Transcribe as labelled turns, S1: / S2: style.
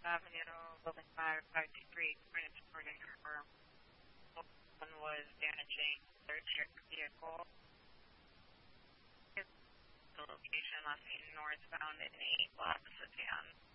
S1: Avenue, Building 5523, transporting her. One was damaging their vehicle. The location left northbound in a Lab sedan.